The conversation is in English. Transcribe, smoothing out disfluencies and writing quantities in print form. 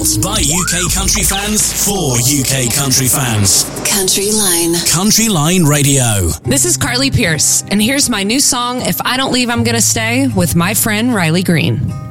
Built by UK country fans for UK country fans. Country Line. Country Line Radio. This is Carly Pierce, and here's my new song, If I Don't Leave, I'm Gonna Stay, with my friend Riley Green.